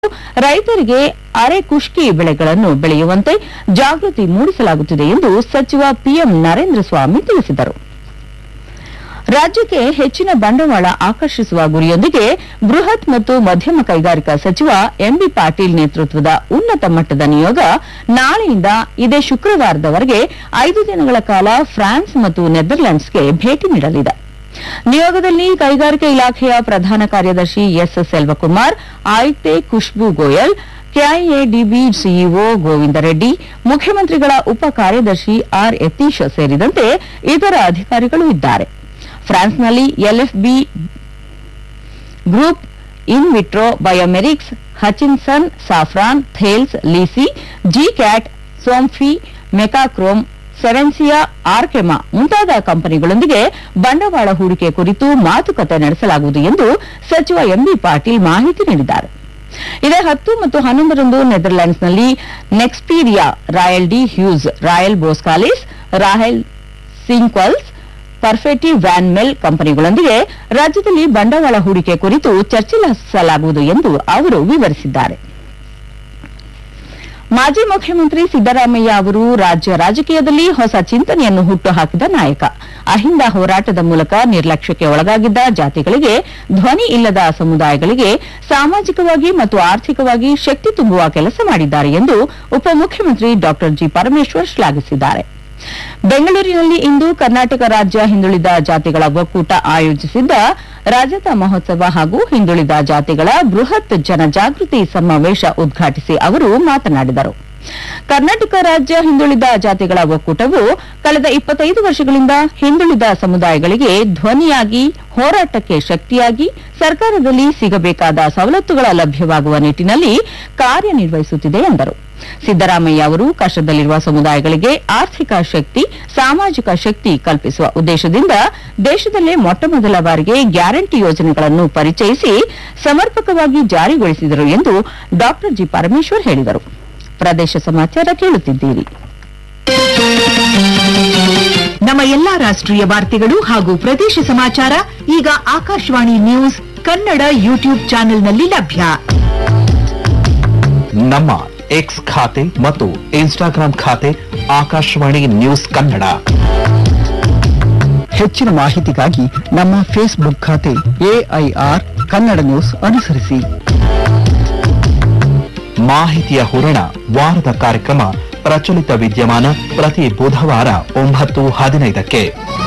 ರೈತರಿಗೆ ಅರೆ ಕುಷ್ಕಿ ಬೆಳೆಗಳನ್ನು ಬೆಳೆಯುವಂತೆ ಜಾಗೃತಿ ಮೂಡಿಸಲಾಗುತ್ತಿದೆ ಎಂದು ಸಚಿವ ಪಿಎಂ ನರೇಂದ್ರ ಸ್ವಾಮಿ ತಿಳಿಸಿದರು. ರಾಜ್ಯಕ್ಕೆ ಹೆಚ್ಚಿನ ಬಂಡವಾಳ ಆಕರ್ಷಿಸುವ ಗುರಿಯೊಂದಿಗೆ ಬೃಹತ್ ಮತ್ತು ಮಧ್ಯಮ ಕೈಗಾರಿಕಾ ಸಚಿವ ಎಂಬಿ ಪಾಟೀಲ್ ನೇತೃತ್ವದ ಉನ್ನತ ಮಟ್ಟದ ನಿಯೋಗ ನಾಳೆಯಿಂದ ಇದೇ ಶುಕ್ರವಾರದವರೆಗೆ 5 ದಿನಗಳ ಕಾಲ ಫ್ರಾನ್ಸ್ ಮತ್ತು ನೆದರ್ಲೆಂಡ್ಸ್ಗೆ ಭೇಟಿ ನೀಡಲಿದೆ. ನಿಯೋಗದಲ್ಲಿ ಕೈಗಾರಿಕಾ ಇಲಾಖೆಯ ಪ್ರಧಾನ ಕಾರ್ಯದರ್ಶಿ S Selvakumar, ಆಯುಕ್ತೆ Khushboo Goyal, KIADB CEO Govinda Reddy, ಮುಖ್ಯಮಂತ್ರಿಗಳ ಉಪ ಕಾರ್ಯದರ್ಶಿ ಆರ್ ಯತೀಶ್ ಸೇರಿದಂತೆ ಇತರ ಅಧಿಕಾರಿಗಳು ಇದ್ದಾರೆ. ಫ್ರಾನ್ಸ್ನಲ್ಲಿ ಎಲ್ಎಫ್ಬಿ ಗ್ರೂಪ್, ಇನ್ vitro ಬಯೋಮೆರಿಕ್ಸ್, ಹಚಿನ್ಸನ್, saffron, Thales, lessee, G cat, ಸೋಂಫಿ, ಮೆಕಾಕ್ರೋಮ್, ಸೆವೆನ್ಸಿಯಾ, ಆರ್ಕೆಮಾ ಮುಂತಾದ ಕಂಪನಿಗಳೊಂದಿಗೆ ಬಂಡವಾಳ ಹೂಡಿಕೆ ಕುರಿತು ಮಾತುಕತೆ ನಡೆಸಲಾಗುವುದು ಎಂದು ಸಚಿವ ಎಂಬಿ ಪಾಟೀಲ್ ಮಾಹಿತಿ ನೀಡಿದ್ದಾರೆ. ಇದೇ 10 ಮತ್ತು 11ರಂದು ನೆದರ್ಲೆಂಡ್ಸ್ನಲ್ಲಿ ನೆಕ್ಸ್ಪೀರಿಯಾ, royal D Hughes, royal ಬೋಸ್ಕಾಲಿಸ್, royal ಸಿಂಕ್ವಲ್ಸ್, ಪರ್ಫೆಟಿ van ಮೆಲ್ ಕಂಪನಿಗಳೊಂದಿಗೆ ರಾಜ್ಯದಲ್ಲಿ ಬಂಡವಾಳ ಹೂಡಿಕೆ ಕುರಿತು ಚರ್ಚಿಸಲಾಗುವುದು ಎಂದು ಅವರು ವಿವರಿಸಿದ್ದಾರೆ. ಮಾಜಿ ಮುಖ್ಯಮಂತ್ರಿ ಸಿದ್ದರಾಮಯ್ಯ ಅವರು ರಾಜ್ಯ ರಾಜಕೀಯದಲ್ಲಿ ಹೊಸ ಚಿಂತನೆಯನ್ನು ಹುಟ್ಟುಹಾಕಿದ ನಾಯಕ. ಅಹಿಂದ ಹೋರಾಟದ ಮೂಲಕ ನಿರ್ಲಕ್ಷ್ಯಕ್ಕೆ ಒಳಗಾಗಿದ್ದ ಜಾತಿಗಳಿಗೆ, ಧ್ವನಿ ಇಲ್ಲದ ಸಮುದಾಯಗಳಿಗೆ ಸಾಮಾಜಿಕವಾಗಿ ಮತ್ತು ಆರ್ಥಿಕವಾಗಿ ಶಕ್ತಿ ತುಂಬುವ ಕೆಲಸ ಮಾಡಿದ್ದಾರೆ ಎಂದು ಉಪಮುಖ್ಯಮಂತ್ರಿ ಡಾ ಜಿ ಪರಮೇಶ್ವರ್ ಶ್ಲಾಘಿಸಿದ್ದಾರೆ. ಬೆಂಗಳೂರಿನಲ್ಲಿ ಇಂದು ಕರ್ನಾಟಕ ರಾಜ್ಯ ಹಿಂದುಳಿದ ಜಾತಿಗಳ ಒಕ್ಕೂಟ ಆಯೋಜಿಸಿದ್ದ ರಜತ ಮಹೋತ್ಸವ ಹಾಗೂ ಹಿಂದುಳಿದ ಜಾತಿಗಳ ಬೃಹತ್ ಜನಜಾಗೃತಿ ಸಮಾವೇಶ ಉದ್ಘಾಟಿಸಿ ಅವರು ಮಾತನಾಡಿದರು. ಕರ್ನಾಟಕ ರಾಜ್ಯ ಹಿಂದುಳಿದ ಜಾತಿಗಳ ಒಕ್ಕೂಟವು ಕಳೆದ 25 ವರ್ಷಗಳಿಂದ ಹಿಂದುಳಿದ ಸಮುದಾಯಗಳಿಗೆ ಧ್ವನಿಯಾಗಿ, ಹೋರಾಟಕ್ಕೆ ಶಕ್ತಿಯಾಗಿ, ಸರ್ಕಾರದಲ್ಲಿ ಸಿಗಬೇಕಾದ ಸವಲತ್ತುಗಳ ಲಭ್ಯವಾಗುವ ನಿಟ್ಟಿನಲ್ಲಿ ಕಾರ್ಯನಿರ್ವಹಿಸುತ್ತಿದೆ ಎಂದರು. ಸಿದ್ದರಾಮಯ್ಯ ಅವರು ಕಷ್ಟದಲ್ಲಿರುವ ಸಮುದಾಯಗಳಿಗೆ ಆರ್ಥಿಕ ಶಕ್ತಿ, ಸಾಮಾಜಿಕ ಶಕ್ತಿ ಕಲ್ಪಿಸುವ ಉದ್ದೇಶದಿಂದ ದೇಶದಲ್ಲೇ ಮೊಟ್ಟಮೊದಲ ಬಾರಿಗೆ ಗ್ಯಾರಂಟಿ ಯೋಜನೆಗಳನ್ನು ಪರಿಚಯಿಸಿ ಸಮರ್ಪಕವಾಗಿ ಜಾರಿಗೊಳಿಸಿದರು ಎಂದು ಡಾ ಜಿ ಪರಮೇಶ್ವರ್ ಹೇಳಿದರು. ಪ್ರದೇಶ ಸಮಾಚಾರ ಕೇಳುತ್ತಿದ್ದೀರಿ. ನಮ್ಮ ಎಲ್ಲಾ ರಾಷ್ಟ್ರೀಯ ವಾರ್ತೆಗಳು ಹಾಗೂ ಪ್ರದೇಶ ಸಮಾಚಾರ ಈಗ ಆಕಾಶವಾಣಿ ನ್ಯೂಸ್ ಕನ್ನಡ ಯೂಟ್ಯೂಬ್ ಚಾನೆಲ್ನಲ್ಲಿ ಲಭ್ಯ. ನಮ್ಮ ಎಕ್ಸ್ ಖಾತೆ ಮತ್ತು ಇನ್ಸ್ಟಾಗ್ರಾಂ ಖಾತೆ ಆಕಾಶವಾಣಿ ನ್ಯೂಸ್ ಕನ್ನಡ. ಹೆಚ್ಚಿನ ಮಾಹಿತಿಗಾಗಿ ನಮ್ಮ ಫೇಸ್ಬುಕ್ ಖಾತೆ ಎಐಆರ್ ಕನ್ನಡ ನ್ಯೂಸ್ ಅನುಸರಿಸಿ. ಮಾಹಿತಿಯ ಹೂರಣ ವಾರದ ಕಾರ್ಯಕ್ರಮ ಪ್ರಚಲಿತ ವಿದ್ಯಮಾನ ಪ್ರತಿ ಬುಧವಾರ 9:15ಕ್ಕೆ.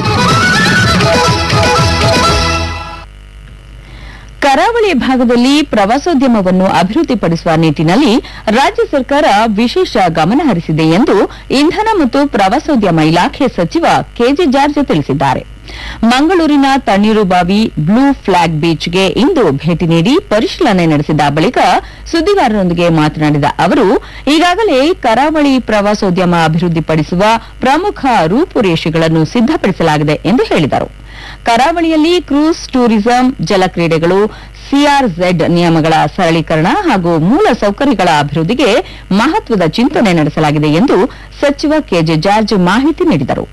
ಕರಾವಳಿ ಭಾಗದಲ್ಲಿ ಪ್ರವಾಸೋದ್ಯಮವನ್ನು ಅಭಿವೃದ್ಧಿಪಡಿಸುವ ನಿಟ್ಟಿನಲ್ಲಿ ರಾಜ್ಯ ಸರ್ಕಾರ ವಿಶೇಷ ಗಮನ ಹರಿಸಿದೆ ಎಂದು ಇಂಧನ ಮತ್ತು ಪ್ರವಾಸೋದ್ಯಮ ಇಲಾಖೆ ಸಚಿವ ಕೆಜೆ ಜಾರ್ಜ್ ತಿಳಿಸಿದ್ದಾರೆ. ಮಂಗಳೂರಿನ ತಣ್ಣೀರುಬಾವಿ ಬ್ಲೂ ಫ್ಲಾಗ್ ಬೀಚ್ಗೆ ಇಂದು ಭೇಟಿ ನೀಡಿ ಪರಿಶೀಲನೆ ನಡೆಸಿದ ಬಳಿಕ ಸುದ್ದಿಗಾರರೊಂದಿಗೆ ಮಾತನಾಡಿದ ಅವರು, ಈಗಾಗಲೇ ಕರಾವಳಿ ಪ್ರವಾಸೋದ್ಯಮ ಅಭಿವೃದ್ಧಿಪಡಿಸುವ ಪ್ರಮುಖ ರೂಪುರೇಷೆಗಳನ್ನು ಸಿದ್ದಪಡಿಸಲಾಗಿದೆ ಎಂದು ಹೇಳಿದರು. ಕರಾವಳಿಯಲ್ಲಿ ಕ್ರೂಸ್ ಟೂರಿಸಂ, ಜಲಕ್ರೀಡೆಗಳು, ಸಿಆರ್ಝೆಡ್ ನಿಯಮಗಳ ಸರಳೀಕರಣ ಹಾಗೂ ಮೂಲ ಸೌಕರ್ಯಗಳ ಅಭಿವೃದ್ಧಿಗೆ ಮಹತ್ವದ ಚಿಂತನೆ ನಡೆಸಲಾಗಿದೆ ಎಂದು ಸಚಿವ ಕೆಜೆ ಜಾರ್ಜ್ ಮಾಹಿತಿ ನೀಡಿದರು.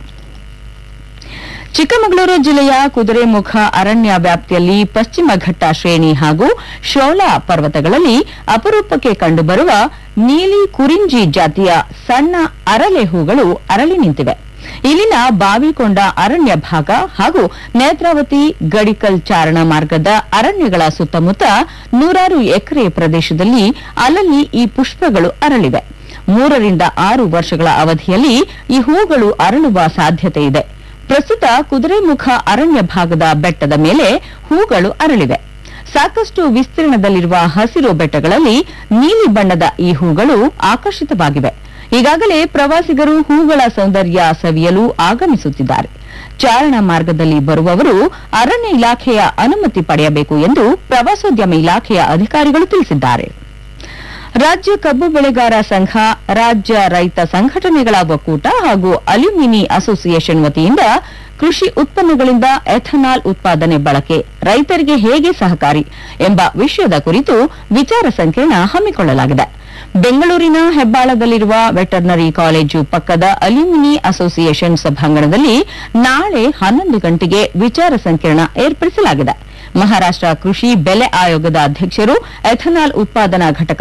ಚಿಕ್ಕಮಗಳೂರು ಜಿಲ್ಲೆಯ ಕುದುರೆಮುಖ ಅರಣ್ಯ ವ್ಯಾಪ್ತಿಯಲ್ಲಿ ಪಶ್ಚಿಮ ಘಟ್ಟ ಶ್ರೇಣಿ ಹಾಗೂ ಶೋಲಾ ಪರ್ವತಗಳಲ್ಲಿ ಅಪರೂಪಕ್ಕೆ ಕಂಡುಬರುವ ನೀಲಿ ಕುರಿಂಜಿ ಜಾತಿಯ ಸಣ್ಣ ಅರಳೆ ಹೂಗಳು ಅರಳಿ ನಿಂತಿವೆ. ಇಲ್ಲಿನ ಬಾವಿಕೊಂಡ ಅರಣ್ಯ ಭಾಗ ಹಾಗೂ ನೇತ್ರಾವತಿ ಗಡಿಕಲ್ ಚಾರಣ ಮಾರ್ಗದ ಅರಣ್ಯಗಳ ಸುತ್ತಮುತ್ತ 100 ಎಕರೆ ಪ್ರದೇಶದಲ್ಲಿ ಅಲ್ಲಲ್ಲಿ ಈ ಪುಷ್ಪಗಳು ಅರಳಿವೆ. 3 ರಿಂದ 6 ವರ್ಷಗಳ ಅವಧಿಯಲ್ಲಿ ಈ ಹೂಗಳು ಅರಳುವ ಸಾಧ್ಯತೆ ಇದೆ. ಪ್ರಸ್ತುತ ಕುದುರೆಮುಖ ಅರಣ್ಯ ಭಾಗದ ಬೆಟ್ಟದ ಮೇಲೆ ಹೂಗಳು ಅರಳಿವೆ. ಸಾಕಷ್ಟು ವಿಸ್ತೀರ್ಣದಲ್ಲಿರುವ ಹಸಿರು ಬೆಟ್ಟಗಳಲ್ಲಿ ನೀಲಿ ಬಣ್ಣದ ಈ ಹೂಗಳು ಆಕರ್ಷಿತವಾಗಿವೆ. ಈಗಾಗಲೇ ಪ್ರವಾಸಿಗರು ಹೂಗಳ ಸೌಂದರ್ಯ ಸವಿಯಲು ಆಗಮಿಸುತ್ತಿದ್ದಾರೆ. ಚಾರಣ ಮಾರ್ಗದಲ್ಲಿ ಬರುವವರು ಅರಣ್ಯ ಇಲಾಖೆಯ ಅನುಮತಿ ಪಡೆಯಬೇಕು ಎಂದು ಪ್ರವಾಸೋದ್ಯಮ ಇಲಾಖೆಯ ಅಧಿಕಾರಿಗಳು ತಿಳಿಸಿದ್ದಾರೆ. ರಾಜ್ಯ ಕಬ್ಬು ಬೆಳೆಗಾರ ಸಂಘ, ರಾಜ್ಯ ರೈತ ಸಂಘಟನೆಗಳ ಒಕ್ಕೂಟ ಹಾಗೂ ಅಲ್ಯೂಮಿನಿ ಅಸೋಸಿಯೇಷನ್ ವತಿಯಿಂದ ಕೃಷಿ ಉತ್ಪನ್ನಗಳಿಂದ ಎಥನಾಲ್ ಉತ್ಪಾದನೆ ಬಳಕೆ ರೈತರಿಗೆ ಹೇಗೆ ಸಹಕಾರಿ ಎಂಬ ವಿಷಯದ ಕುರಿತು ವಿಚಾರ ಸಂಕಿರಣ ಹಮ್ಮಿಕೊಳ್ಳಲಾಗಿದೆ. ಬೆಂಗಳೂರಿನ ಹೆಬ್ಬಾಳದಲ್ಲಿರುವ ವೆಟರ್ನರಿ ಕಾಲೇಜು ಪಕ್ಕದ ಅಲ್ಯೂಮಿನಿ ಅಸೋಸಿಯೇಷನ್ ಸಭಾಂಗಣದಲ್ಲಿ ನಾಳೆ 11 ಗಂಟೆಗೆ ವಿಚಾರ ಸಂಕಿರಣ ಏರ್ಪಡಿಸಲಾಗಿದೆ. ಮಹಾರಾಷ್ಟ್ರ ಕೃಷಿ ಬೆಲೆ ಆಯೋಗದ ಅಧ್ಯಕ್ಷರು ಎಥನಾಲ್ ಉತ್ಪಾದನಾ ಘಟಕ